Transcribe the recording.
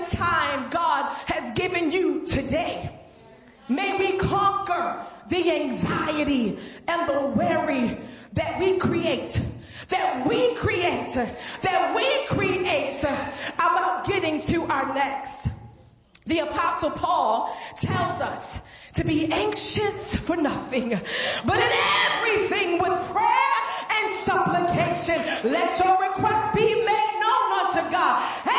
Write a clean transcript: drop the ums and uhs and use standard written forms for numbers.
time God has given you today. May we conquer the anxiety and the worry that we create about getting to our next. The Apostle Paul tells us to be anxious for nothing, but in everything with prayer and supplication, let your requests be made known unto God.